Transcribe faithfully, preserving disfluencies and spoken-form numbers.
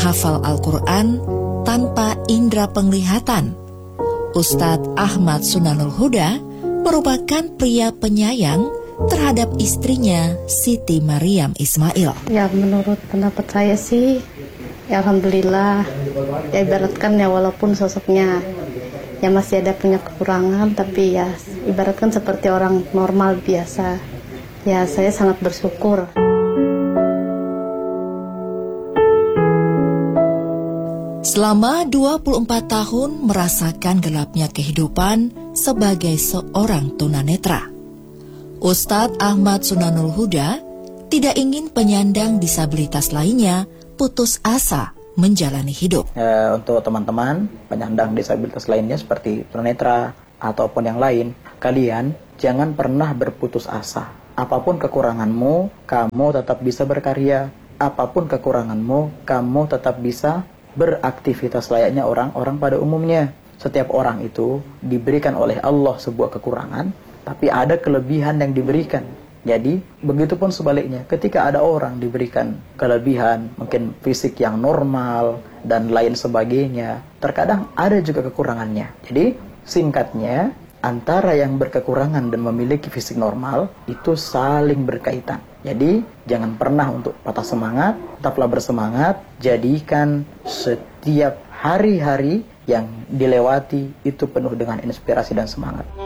menghafal Al-Quran tanpa indera penglihatan. Ustadz Ahmad Sunanul Huda merupakan pria penyayang terhadap istrinya Siti Maryam Ismail. Ya, menurut pendapat saya sih, ya alhamdulillah. Ya ibaratkan ya walaupun sosoknya ya masih ada punya kekurangan, tapi ya ibaratkan seperti orang normal biasa. Ya saya sangat bersyukur. Selama dua puluh empat tahun merasakan gelapnya kehidupan sebagai seorang tunanetra, Ustadz Ahmad Sunanul Huda tidak ingin penyandang disabilitas lainnya putus asa menjalani hidup. E, untuk teman-teman penyandang disabilitas lainnya seperti tunanetra ataupun yang lain, kalian jangan pernah berputus asa. Apapun kekuranganmu, kamu tetap bisa berkarya. Apapun kekuranganmu, kamu tetap bisa beraktivitas layaknya orang-orang pada umumnya. Setiap orang itu diberikan oleh Allah sebuah kekurangan, tapi ada kelebihan yang diberikan. Jadi, begitupun sebaliknya, ketika ada orang diberikan kelebihan, mungkin fisik yang normal, dan lain sebagainya, terkadang ada juga kekurangannya. Jadi, singkatnya, antara yang berkekurangan dan memiliki fisik normal, itu saling berkaitan. Jadi, jangan pernah untuk patah semangat, tetaplah bersemangat, jadikan setiap hari-hari yang dilewati itu penuh dengan inspirasi dan semangat.